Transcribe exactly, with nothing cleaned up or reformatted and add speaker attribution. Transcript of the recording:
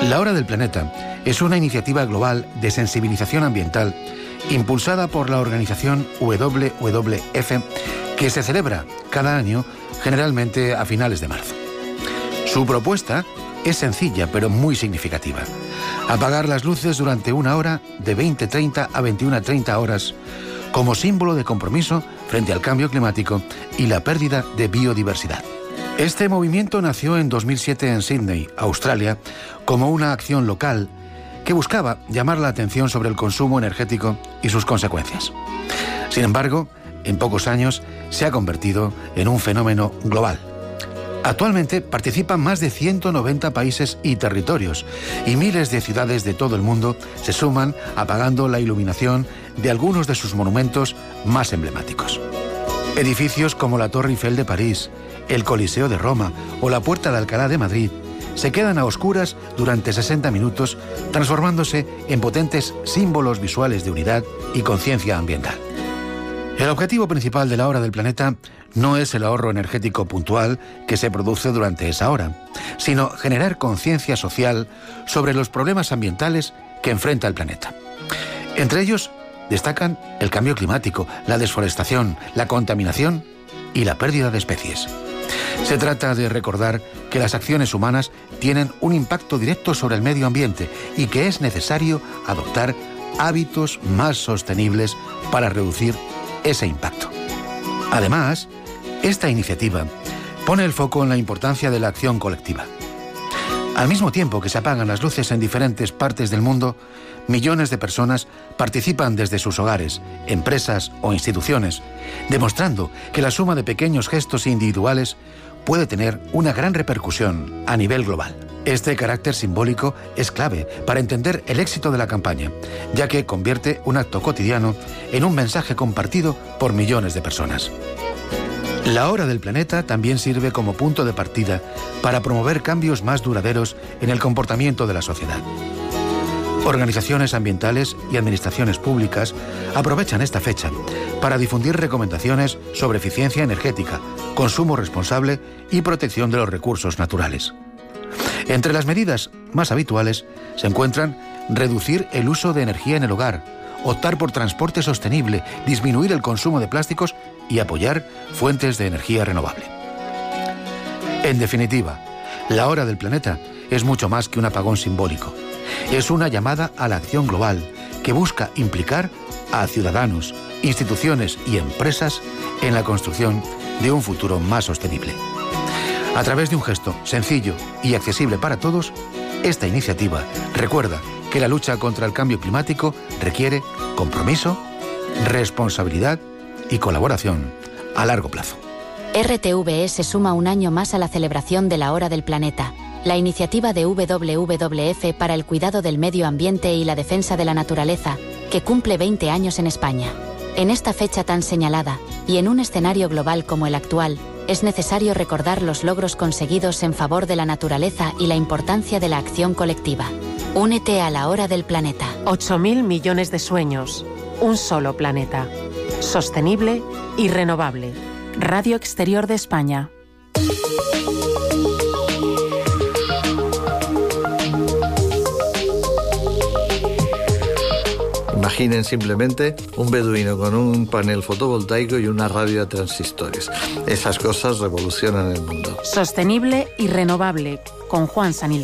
Speaker 1: La Hora del Planeta es una iniciativa global de sensibilización ambiental impulsada por la organización W W F que se celebra cada año, generalmente a finales de marzo. Su propuesta es sencilla pero muy significativa. Apagar las luces durante una hora de veinte treinta a veintiuna treinta horas como símbolo de compromiso frente al cambio climático y la pérdida de biodiversidad. Este movimiento nació en dos mil siete en Sydney, Australia, como una acción local que buscaba llamar la atención sobre el consumo energético y sus consecuencias. Sin embargo, en pocos años se ha convertido en un fenómeno global. Actualmente participan más de ciento noventa países y territorios y miles de ciudades de todo el mundo se suman apagando la iluminación de algunos de sus monumentos más emblemáticos. Edificios como la Torre Eiffel de París, el Coliseo de Roma o la Puerta de Alcalá de Madrid se quedan a oscuras durante sesenta minutos, transformándose en potentes símbolos visuales de unidad y conciencia ambiental. El objetivo principal de la Hora del Planeta no es el ahorro energético puntual que se produce durante esa hora, sino generar conciencia social sobre los problemas ambientales que enfrenta el planeta. Entre ellos destacan el cambio climático, la desforestación, la contaminación y la pérdida de especies. Se trata de recordar que las acciones humanas tienen un impacto directo sobre el medio ambiente y que es necesario adoptar hábitos más sostenibles para reducir ese impacto. Además, esta iniciativa pone el foco en la importancia de la acción colectiva. Al mismo tiempo que se apagan las luces en diferentes partes del mundo, millones de personas participan desde sus hogares, empresas o instituciones, demostrando que la suma de pequeños gestos individuales puede tener una gran repercusión a nivel global. Este carácter simbólico es clave para entender el éxito de la campaña, ya que convierte un acto cotidiano en un mensaje compartido por millones de personas. La Hora del Planeta también sirve como punto de partida para promover cambios más duraderos en el comportamiento de la sociedad. Organizaciones ambientales y administraciones públicas aprovechan esta fecha para difundir recomendaciones sobre eficiencia energética, consumo responsable y protección de los recursos naturales. Entre las medidas más habituales se encuentran reducir el uso de energía en el hogar, optar por transporte sostenible, disminuir el consumo de plásticos y apoyar fuentes de energía renovable. En definitiva, la Hora del Planeta es mucho más que un apagón simbólico. Es una llamada a la acción global que busca implicar a ciudadanos, instituciones y empresas en la construcción de un futuro más sostenible. A través de un gesto sencillo y accesible para todos, esta iniciativa recuerda que la lucha contra el cambio climático requiere compromiso, responsabilidad y colaboración a largo plazo.
Speaker 2: R T V E se suma un año más a la celebración de la Hora del Planeta, la iniciativa de W W F para el cuidado del medio ambiente y la defensa de la naturaleza, que cumple veinte años en España. En esta fecha tan señalada, y en un escenario global como el actual, es necesario recordar los logros conseguidos en favor de la naturaleza y la importancia de la acción colectiva. Únete a la Hora del Planeta.
Speaker 3: ocho mil millones de sueños. Un solo planeta. Sostenible y renovable. Radio Exterior de España.
Speaker 4: Imaginen simplemente un beduino con un panel fotovoltaico y una radio a transistores. Esas cosas revolucionan el mundo.
Speaker 3: Sostenible y renovable, con Juan Sanil.